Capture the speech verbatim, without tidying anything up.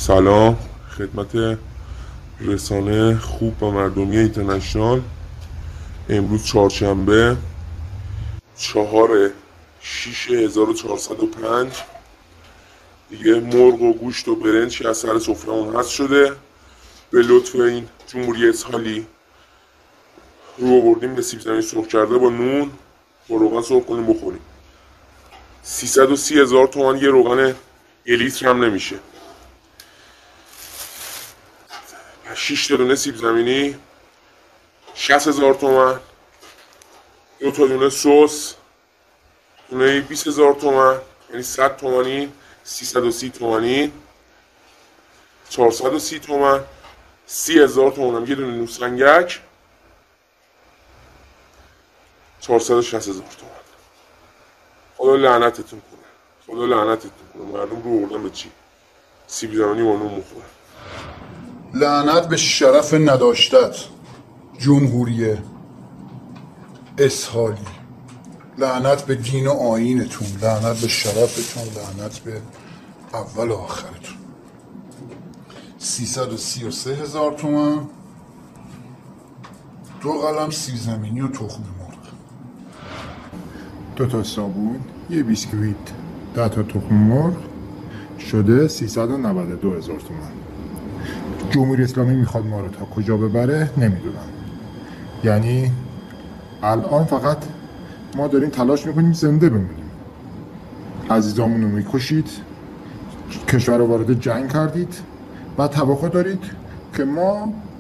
سلام خدمت رسانه خوب و مردمی اینترنشنال. امروز چهارشنبه چهار شیش هزار و چهارصد و پنج دیگه مرغ و گوشت و برنج از سر سفره‌مون هست شده. به لطف این جمهوری اسحالی رو بردیم به سیب زمینی سرخ کرده با نون با روغن سرخ کنیم بخوریم. سیصد و سی هزار تومان یه روغن یه لیتر هم نمیشه. شش تا دونه سیب زمینی شصت هزار تومان. دو تا دونه سس دونه بیست هزار تومان، یعنی صد تومانی. سیصد و سی تومانی، چهارصد و سی تومان. سی هزار تومان هم یه دونه نوسنگک، چهارصد و شصت هزار تومان. خدا لعنتتون کنه، خدا لعنتتون کنه. مردم رو بردن به چی؟ سیب زمینی با نون مخوره. لعنت به شرف نداشتت جمهوری اسحالی، لعنت به دین و آیینتون، لعنت به شرفتون، لعنت به اول و آخرتون. سیصد و سی و سه هزار تومن، دو قلم سیب زمینی و تخم مرغ، دو تا صابون، یه بیسکویت، ده تا تخم مرغ، شده سیصد و نود و دو هزار تومان. جمهوری اسلامی میخواد ما رو تا کجا ببره نمیدونم. یعنی الان فقط ما داریم تلاش میکنیم زنده بمونیم. عزیزامون رو میکشید، کشور رو وارد جنگ کردید و توقع دارید که ما